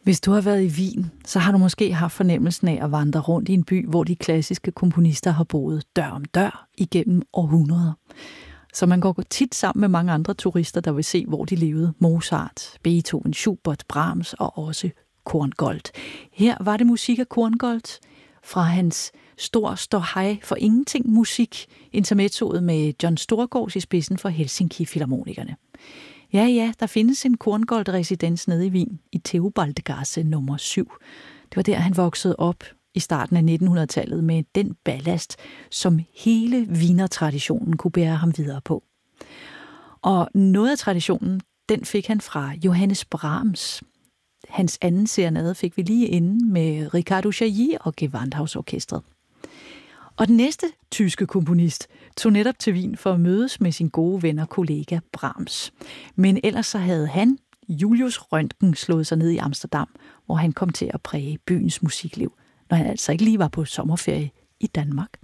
Hvis du har været i Wien, så har du måske haft fornemmelsen af at vandre rundt i en by, hvor de klassiske komponister har boet dør om dør igennem århundreder. Så man går tit sammen med mange andre turister, der vil se, hvor de levede. Mozart, Beethoven, Schubert, Brahms og også Korngold. Her var det musik af Korngold fra hans Stor ståhej for ingenting musik, intermezzoet med John Storgårds i spidsen for Helsinki Filharmonikerne. Ja, der findes en Korngold-residens nede i Wien, i Theobaldgasse nummer 7. Det var der, han voksede op i starten af 1900-tallet med den ballast, som hele Wiener-traditionen kunne bære ham videre på. Og noget af traditionen, den fik han fra Johannes Brahms. Hans anden serenade fik vi lige inden med Riccardo Chailly og Gewandhausorkestret. Og den næste tyske komponist tog netop til Wien for at mødes med sin gode ven og kollega Brahms. Men ellers så havde han, Julius Röntgen, slået sig ned i Amsterdam, hvor han kom til at præge byens musikliv, når han altså ikke lige var på sommerferie i Danmark.